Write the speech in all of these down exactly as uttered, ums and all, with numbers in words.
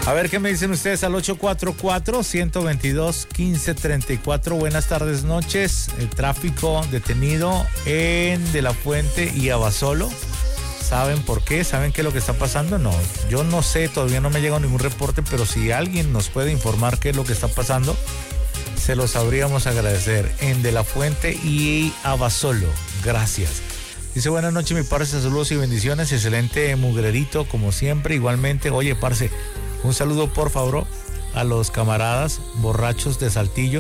A ver qué me dicen ustedes al ocho cuatro cuatro, uno dos dos, uno cinco tres cuatro. Buenas tardes, noches. El tráfico detenido en De la Fuente y Abasolo. ¿Saben por qué? ¿Saben qué es lo que está pasando? No, yo no sé, todavía no me llega ningún reporte, pero si alguien nos puede informar qué es lo que está pasando, se lo sabríamos agradecer. En De la Fuente y Abasolo. Gracias. Dice, buenas noches, mi parce, saludos y bendiciones. Excelente mugrerito, como siempre. Igualmente, oye, parce, un saludo, por favor, a los camaradas borrachos de Saltillo,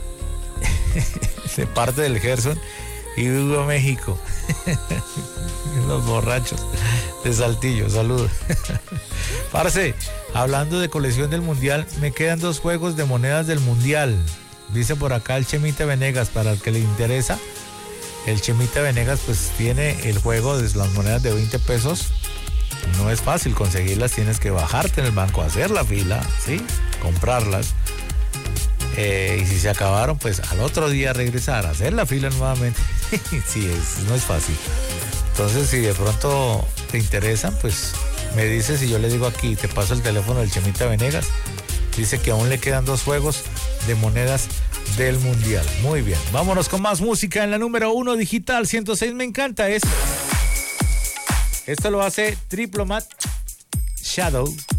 de parte del Gerson y Hugo México. Los borrachos de Saltillo, saludos. Parce, hablando de colección del Mundial, me quedan dos juegos de monedas del Mundial. Dice por acá el Chemita Venegas, para el que le interesa. El Chemita Venegas pues tiene el juego de las monedas de veinte pesos. No es fácil conseguirlas, tienes que bajarte en el banco, hacer la fila, ¿sí? Comprarlas. Eh, y si se acabaron, pues al otro día regresar, hacer la fila nuevamente. Sí, es, no es fácil. Entonces, si de pronto te interesan, pues me dices y yo le digo aquí, te paso el teléfono del Chemita Venegas. Dice que aún le quedan dos juegos de monedas del Mundial. Muy bien, vámonos con más música en la número uno digital ciento seis. Me encanta, es... Esto lo hace Diplomat Shadow.